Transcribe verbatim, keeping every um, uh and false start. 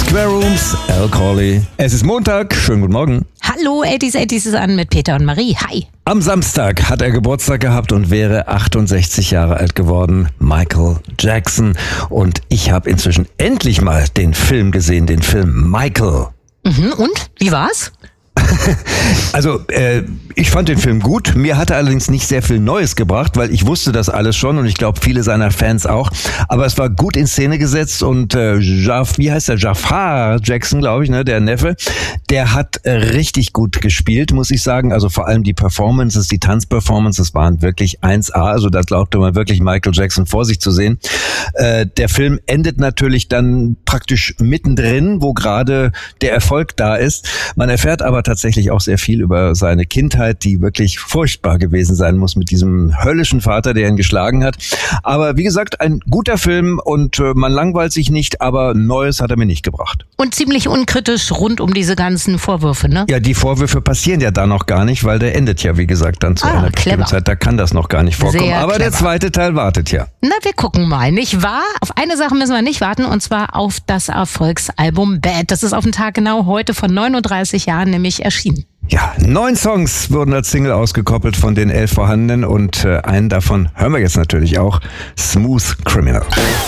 Square Rooms, Al Corley. Es ist Montag, schönen guten Morgen. Hallo, achtzig achtzig ist an mit Peter und Marie. Hi. Am Samstag hat er Geburtstag gehabt und wäre achtundsechzig Jahre alt geworden, Michael Jackson. Und ich habe inzwischen endlich mal den Film gesehen, den Film Michael. Mhm, und? Wie war's? Also, äh, ich fand den Film gut. Mir hat er allerdings nicht sehr viel Neues gebracht, weil ich wusste das alles schon und ich glaube, viele seiner Fans auch. Aber es war gut in Szene gesetzt und äh, Jaf, wie heißt der? Jafar Jackson, glaube ich, ne, der Neffe, der hat äh, richtig gut gespielt, muss ich sagen. Also vor allem die Performances, die Tanzperformances waren wirklich eins A. Also da glaubte man wirklich Michael Jackson vor sich zu sehen. Äh, der Film endet natürlich dann praktisch mittendrin, wo gerade der Erfolg da ist. Man erfährt aber tatsächlich auch sehr viel über seine Kindheit, die wirklich furchtbar gewesen sein muss mit diesem höllischen Vater, der ihn geschlagen hat. Aber wie gesagt, ein guter Film und äh, man langweilt sich nicht, aber Neues hat er mir nicht gebracht. Und ziemlich unkritisch rund um diese ganzen Vorwürfe, ne? Ja, die Vorwürfe passieren ja da noch gar nicht, weil der endet ja, wie gesagt, dann zu Ah, einer clever. bestimmten Zeit. Da kann das noch gar nicht vorkommen. Sehr aber der clever. zweite Teil wartet ja. Na, wir gucken mal, nicht wahr? Auf eine Sache müssen wir nicht warten, und zwar auf das Erfolgsalbum Bad. Das ist auf den Tag genau heute vor neununddreißig Jahren nämlich erschienen. Ja, neun Songs wurden als Single ausgekoppelt von den elf vorhandenen und äh, einen davon hören wir jetzt natürlich auch, Smooth Criminal.